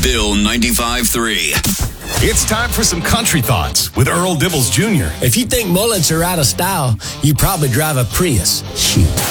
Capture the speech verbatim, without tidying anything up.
Bill ninety-five three. It's time for some country thoughts with Earl Dibbles Junior If you think mullets are out of style, you probably drive a Prius. Shoot.